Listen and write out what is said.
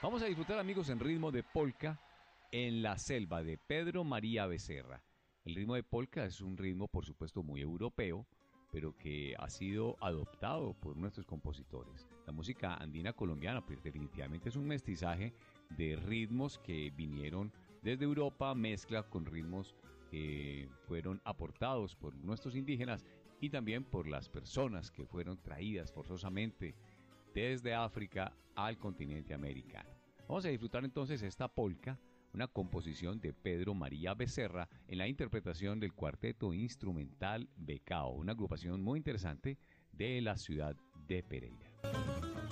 Vamos a disfrutar, amigos, en ritmo de polka en la selva de Pedro María Becerra. El ritmo de polka es un ritmo, por supuesto, muy europeo, pero que ha sido adoptado por nuestros compositores. La música andina colombiana, pues definitivamente es un mestizaje de ritmos que vinieron desde Europa, mezcla con ritmos que fueron aportados por nuestros indígenas y también por las personas que fueron traídas forzosamente desde África al continente americano. Vamos a disfrutar entonces esta polka, una composición de Pedro María Becerra en la interpretación del cuarteto instrumental Becao, una agrupación muy interesante de la ciudad de Pereira.